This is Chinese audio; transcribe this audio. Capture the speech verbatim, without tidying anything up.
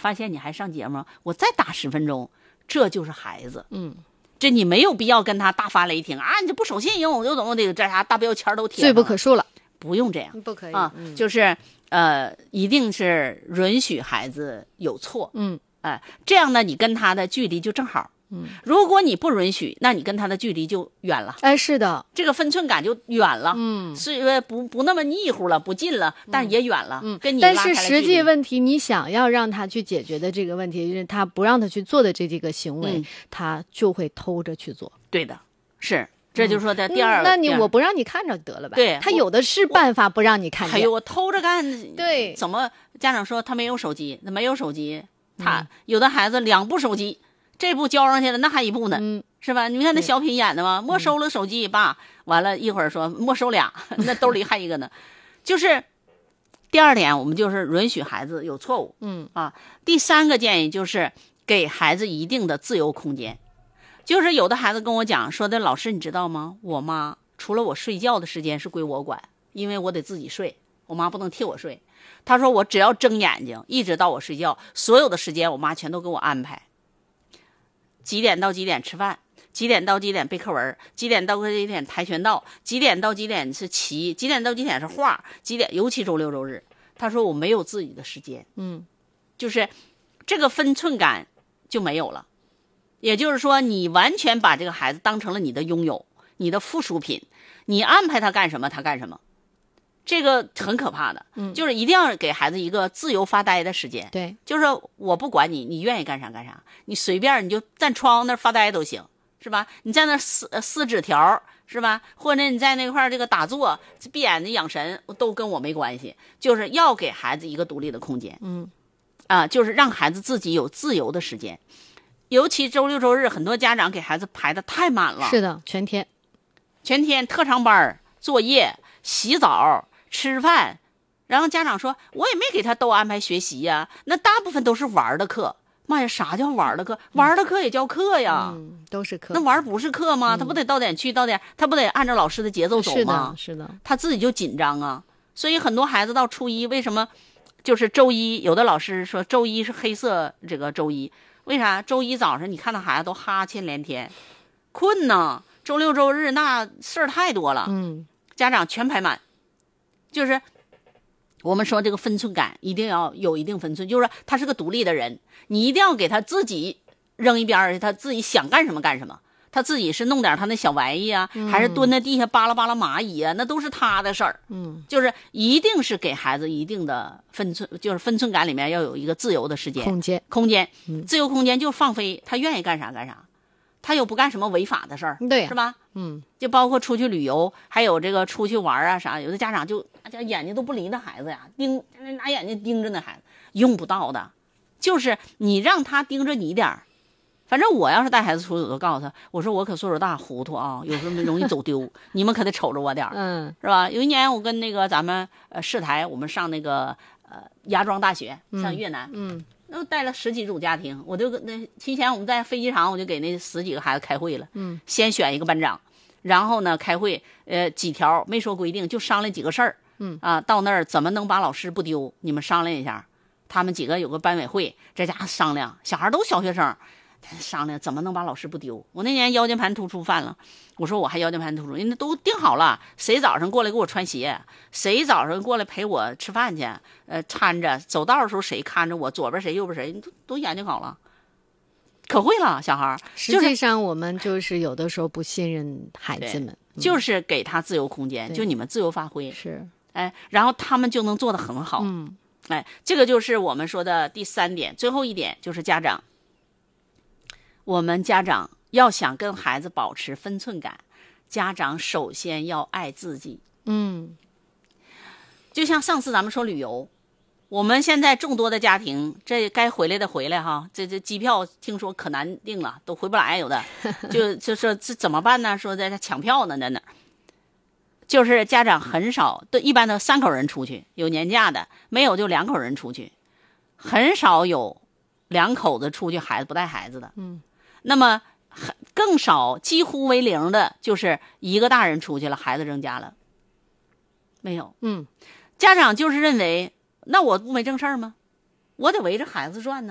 发现你还上节目，我再打十分钟，这就是孩子。 嗯， 这你没有必要跟他大发雷霆啊！你这不守信用，又怎么的，这啥大标签都贴上了， 罪不可恕了。 不用这样， 不可以啊， 嗯、 就是呃，一定是允许孩子有错。 嗯， 哎、呃，这样呢，你跟他的距离就正好。 嗯， 如果你不允许，那你跟他的距离就远了。 哎，是的， 这个分寸感就远了。 嗯， 是不不那么腻乎了，不近了，但也远了。 嗯， 跟你但是拉开了距离实际问题，你想要让他去解决的这个问题，就是他不让他去做的这几个行为， 嗯、 他就会偷着去做。 对的，是。这就是说的第二、 嗯、那你第二我不让你看着得了呗？ 对， 他有的是办法不让你看见。 还有我偷着干， 对， 怎么家长说他没有手机，那没有手机，他、嗯、有的孩子两部手机，这部交上去了，那还一部呢， 嗯， 是吧？你看那小品演的吗？没收了手机，爸，完了一会儿说没收俩，那兜里还一个呢。就是第二点，我们就是允许孩子有错误， 嗯啊。第三个建议就是给孩子一定的自由空间。就是有的孩子跟我讲说的，老师你知道吗？我妈除了我睡觉的时间是归我管，因为我得自己睡，我妈不能替我睡。她说我只要睁眼睛，一直到我睡觉，所有的时间我妈全都给我安排。几点到几点吃饭，几点到几点背课文，几点到几点跆拳道，几点到几点是棋，几点到几点是画，几点尤其周六周日，她说我没有自己的时间， 嗯， 就是这个分寸感就没有了。也就是说，你完全把这个孩子当成了你的拥有，你的附属品，你安排他干什么，他干什么，这个很可怕的。 嗯， 就是一定要给孩子一个自由发呆的时间。 对， 就是我不管你，你愿意干啥干啥，你随便，你就站窗户那儿发呆都行，是吧？你在那儿撕撕纸条，是吧？或者你在那块这个打坐、闭眼睛养神，都跟我没关系。就是要给孩子一个独立的空间。 嗯， 啊，就是让孩子自己有自由的时间。尤其周六周日，很多家长给孩子排的太满了。 是的，全天， 全天特长班、作业、洗澡、吃饭，然后家长说，我也没给他都安排学习呀、啊，那大部分都是玩的课。妈呀，啥叫玩的课？玩的课也叫课呀， 嗯，都是课。 那玩不是课吗？ 嗯、 他不得到点去，到点，他不得按照老师的节奏走吗？ 是的，是的， 他自己就紧张啊。所以很多孩子到初一，为什么就是周一？有的老师说周一是黑色这个周一。为啥周一早上你看到孩子都哈欠连天，困呢？周六周日那事儿太多了， 嗯， 家长全排满。就是我们说这个分寸感一定要有一定分寸，就是说他是个独立的人，你一定要给他自己扔一边，他自己想干什么干什么。他自己是弄点他那小玩意啊、嗯，还是蹲在地下扒拉扒拉蚂蚁啊，那都是他的事儿。 嗯， 就是一定是给孩子一定的分寸，就是分寸感里面要有一个自由的时间空间空间、 嗯， 自由空间就放飞，他愿意干啥干啥，他又不干什么违法的事儿， 对、啊， 是吧？ 嗯， 就包括出去旅游，还有这个出去玩啊啥，有的家长就大家眼睛都不离那孩子呀，盯拿眼睛盯着那孩子，用不到的，就是你让他盯着你一点儿。反正我要是带孩子出去，我都告诉他，我说我可岁数大，糊涂啊，有时候容易走丢，你们可得瞅着我点儿， 嗯， 是吧？有一年我跟那个咱们呃市台，我们上那个呃芽庄大学，上越南， 嗯， 那带了十几组家庭，我就那提前我们在飞机场，我就给那十几个孩子开会了， 嗯， 先选一个班长，然后呢开会，呃几条没说规定，就商量几个事儿， 嗯啊，到那儿怎么能把老师不丢，你们商量一下。他们几个有个班委会，这家商量，小孩都小学生。商量怎么能把老师不丢。我那年腰间盘突出犯了，我说我还腰间盘突出，人家都定好了，谁早上过来给我穿鞋，谁早上过来陪我吃饭去，呃，搀着走道的时候谁看着我，左边谁右边谁，都都研究好了，可会了小孩。 实际上我们就是有的时候不信任孩子们， 嗯、就是给他自由空间，就你们自由发挥， 是， 哎，然后他们就能做得很好。 嗯， 哎，这个就是我们说的第三点，最后一点就是家长。我们家长要想跟孩子保持分寸感，家长首先要爱自己。 嗯， 就像上次咱们说旅游，我们现在众多的家庭，这该回来的回来哈，这这机票听说可难订了，都回不来，有的就就说这怎么办呢？说在这抢票呢，在那儿。就是家长很少，都一般都三口人出去，有年假的，没有就两口人出去，很少有两口子出去孩子不带孩子的。 嗯。 那么更少，几乎为零的，就是一个大人出去了，孩子扔家了，没有。 嗯， 家长就是认为，那我不没正事儿吗？我得围着孩子转呢。